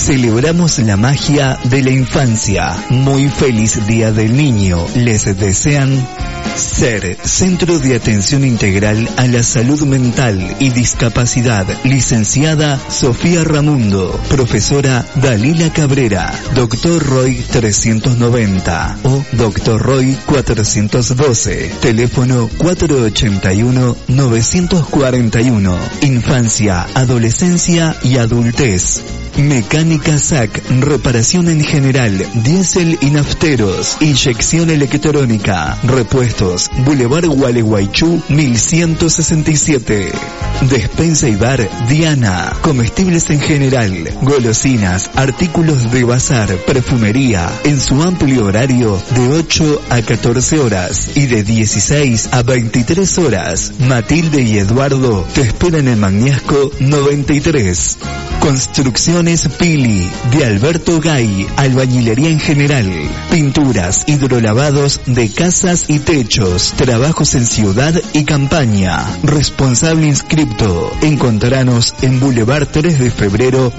Celebramos la magia de la infancia. Muy feliz Día del Niño. Les desean SER, Centro de Atención Integral a la Salud Mental y Discapacidad. Licenciada Sofía Ramundo. Profesora Dalila Cabrera. Dr. Roy 390 o Dr. Roy 412. Teléfono 481-941. Infancia, adolescencia y adultez. Mecánica SAC, reparación en general, diésel y nafteros, inyección electrónica, repuestos, Boulevard Gualeguaychú 1167. Despensa y bar Diana, comestibles en general, golosinas, artículos de bazar, perfumería, en su amplio horario de 8 a 14 horas y de 16 a 23 horas. Matilde y Eduardo te esperan en Magnasco 93. Construcciones Pili, de Alberto Gay, albañilería en general, pinturas, hidrolavados de casas y techos, trabajos en ciudad y campaña. Responsable inscripto. Encontranos en Boulevard 3 de Febrero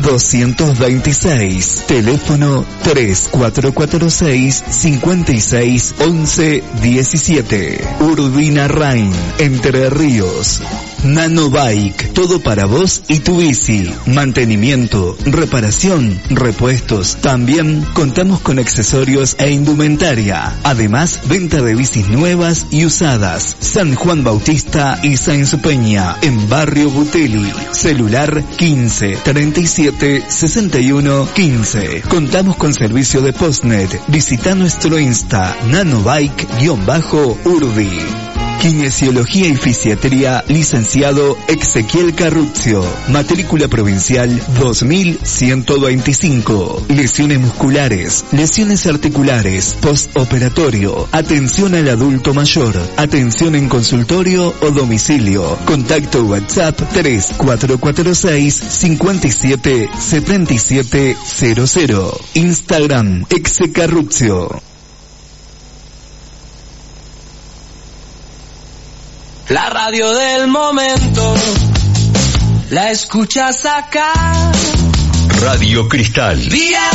1226. Teléfono 3446 56 11 17. Urbina Rain, Entre Ríos. Nanobike, todo para vos y tu bici. Mantenimiento, reparación, repuestos. También contamos con accesorios e indumentaria. Además, venta de bicis nuevas y usadas. San Juan Bautista y Sáenz Peña, en Barrio Butelli. Celular 15 37 61 15. Contamos con servicio de Postnet. Visita nuestro Insta, nanobike_urbi. Kinesiología y Fisiatría, licenciado Ezequiel Carruccio. Matrícula provincial 2125. Lesiones musculares, lesiones articulares, postoperatorio, atención al adulto mayor, atención en consultorio o domicilio. Contacto WhatsApp 3446 57 77 00. Instagram Carruccio. La radio del momento, la escuchas acá. Radio Cristal. Día